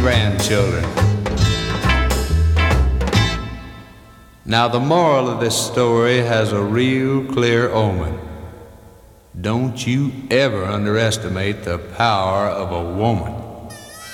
grandchildren. Now the moral of this story has a real clear omen. Don't you ever underestimate the power of a woman.